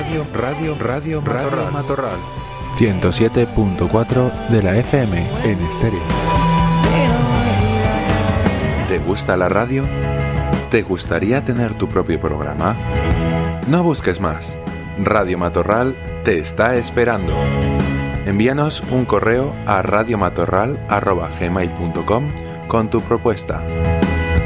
Radio Matorral. 107.4 de la FM en estéreo. ¿Te gusta la radio? ¿Te gustaría tener tu propio programa? No busques más. Radio Matorral te está esperando. Envíanos un correo a radiomatorral@gmail.com con tu propuesta.